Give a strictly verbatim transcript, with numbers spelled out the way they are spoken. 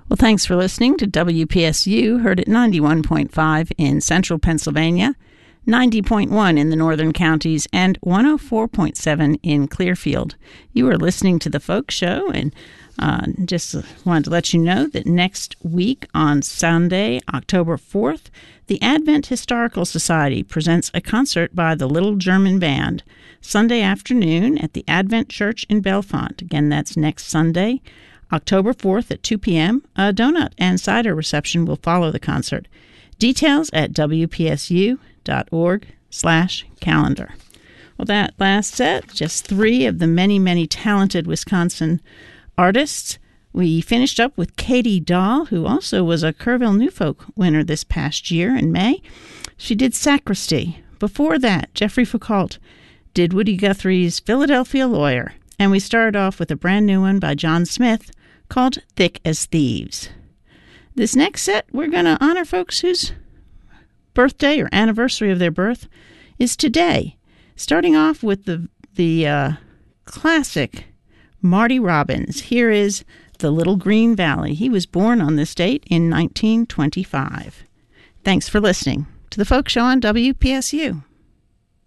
Well, thanks for listening to W P S U, heard at ninety-one point five in central Pennsylvania, ninety point one in the northern counties, and one oh four point seven in Clearfield. You are listening to The Folk Show, and uh, just wanted to let you know that next week on Sunday, October fourth, the Advent Historical Society presents a concert by the Little German Band, Sunday afternoon at the Advent Church in Bellefonte. Again, that's next Sunday, October fourth at two p.m. A donut and cider reception will follow the concert. Details at w p s u dot org slash calendar. Well, that last set, just three of the many, many talented Wisconsin artists. We finished up with Katie Dahl, who also was a Kerrville New Folk winner this past year in May. She did Sacristy. Before that, Jeffrey Foucault did Woody Guthrie's Philadelphia Lawyer. And we started off with a brand new one by John Smith called Thick as Thieves. This next set, we're going to honor folks whose birthday or anniversary of their birth is today. Starting off with the, the uh, classic Marty Robbins. Here is The Little Green Valley. He was born on this date in nineteen twenty-five. Thanks for listening to The Folk Show on W P S U.